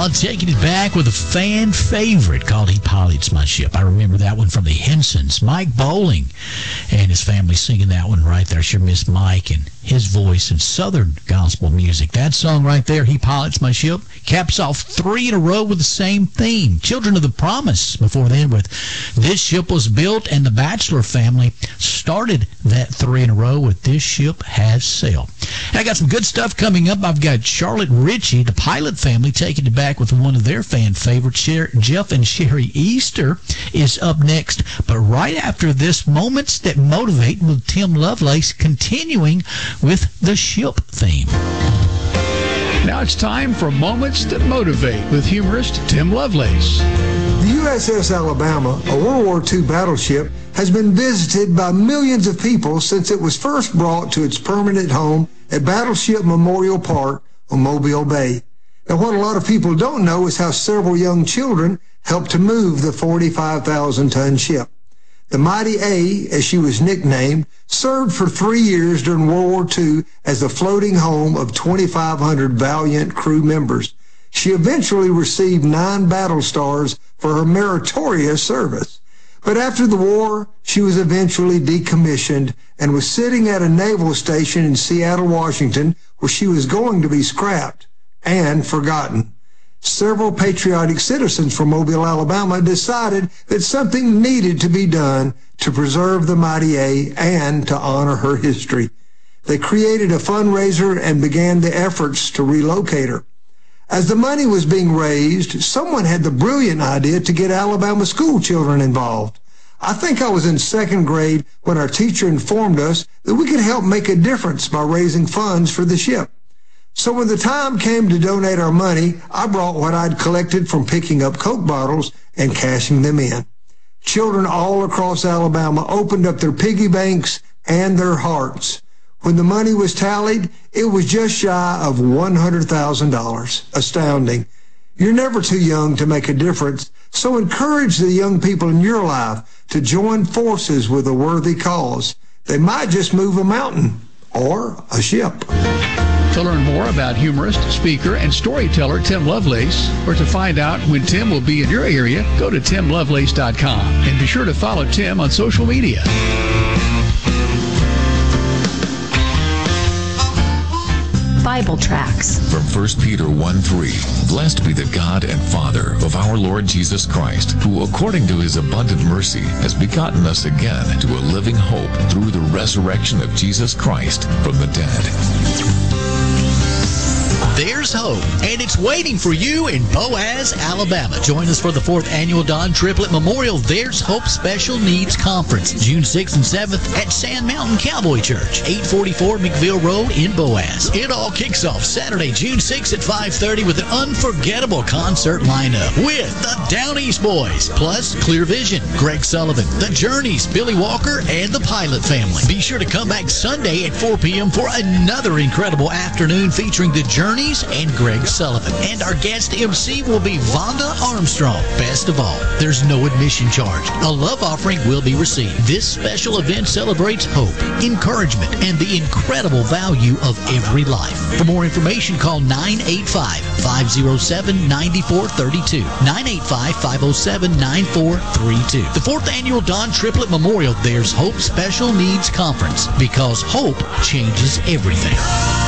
taking it back with a fan favorite called He Pilots My Ship. I remember that one from the Hensons. Mike Bowling and his family singing that one right there. Sure miss Mike and his voice and Southern gospel music. That song right there, He Pilots My Ship, caps off 3 in a row with the same theme. Children of the Promise before then with This Ship Was Built, and the Bachelor family started that 3 in a row with This Ship Has Sailed. I got some good stuff coming up. I've got Charlotte Ritchie, the Pilot family, taking it back with one of their fan favorites. Jeff and Sherry Easter is up next. But right after this, Moments That Motivate with Tim Lovelace, continuing with the ship theme. Now it's time for Moments That Motivate with humorist Tim Lovelace. The USS Alabama, a World War II battleship, has been visited by millions of people since it was first brought to its permanent home at Battleship Memorial Park on Mobile Bay. Now, what a lot of people don't know is how several young children helped to move the 45,000-ton ship. The Mighty A, as she was nicknamed, served for 3 years during World War II as the floating home of 2,500 valiant crew members. She eventually received 9 battle stars for her meritorious service. But after the war, she was eventually decommissioned and was sitting at a naval station in Seattle, Washington, where she was going to be scrapped and forgotten. Several patriotic citizens from Mobile, Alabama decided that something needed to be done to preserve the Mighty A and to honor her history. They created a fundraiser and began the efforts to relocate her. As the money was being raised, someone had the brilliant idea to get Alabama school children involved. I think I was in 2nd grade when our teacher informed us that we could help make a difference by raising funds for the ship. So when the time came to donate our money, I brought what I'd collected from picking up Coke bottles and cashing them in. Children all across Alabama opened up their piggy banks and their hearts. When the money was tallied, it was just shy of $100,000. Astounding. You're never too young to make a difference, so encourage the young people in your life to join forces with a worthy cause. They might just move a mountain or a ship. To learn more about humorist, speaker, and storyteller Tim Lovelace, or to find out when Tim will be in your area, go to timlovelace.com. And be sure to follow Tim on social media. Bible tracts. From 1 Peter 1:3, Blessed be the God and Father of our Lord Jesus Christ, who according to his abundant mercy has begotten us again to a living hope through the resurrection of Jesus Christ from the dead. There's hope, and it's waiting for you in Boaz, Alabama. Join us for the 4th Annual Don Triplett Memorial There's Hope Special Needs Conference, June 6th and 7th at Sand Mountain Cowboy Church, 844 McVille Road in Boaz. It all kicks off Saturday, June 6th at 5:30 with an unforgettable concert lineup with the Down East Boys, plus Clear Vision, Greg Sullivan, The Journeys, Billy Walker, and the Pilot family. Be sure to come back Sunday at 4 p.m. for another incredible afternoon featuring The Journeys and Greg Sullivan. And our guest MC will be Vonda Armstrong. Best of all, there's no admission charge. A love offering will be received. This special event celebrates hope, encouragement, and the incredible value of every life. For more information, call 985-507-9432. 985-507-9432. The 4th Annual Don Triplett Memorial There's Hope Special Needs Conference, because hope changes everything.